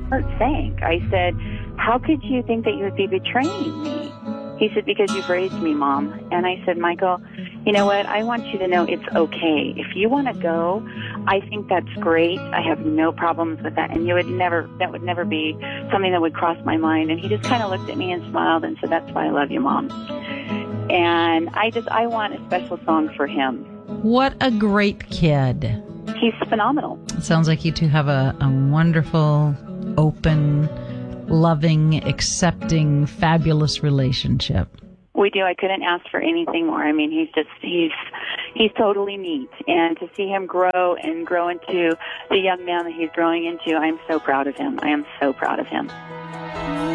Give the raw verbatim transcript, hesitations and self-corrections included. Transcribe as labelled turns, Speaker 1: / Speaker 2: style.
Speaker 1: heart sank. I said, how could you think that you would be betraying me? He said, because you've raised me, Mom. And I said, Michael, you know what? I want you to know it's okay. If you want to go, I think that's great. I have no problems with that. And you would never, that would never be something that would cross my mind. And he just kind of looked at me and smiled and said, that's why I love you, Mom. And I just, I want a special song for him.
Speaker 2: What a great kid.
Speaker 1: He's phenomenal.
Speaker 2: It sounds like you two have a, a wonderful, open, loving, accepting, fabulous relationship.
Speaker 1: We do. I couldn't ask for anything more. I mean, he's just, he's, he's totally neat. And to see him grow and grow into the young man that he's growing into, I'm so proud of him. I am so proud of him.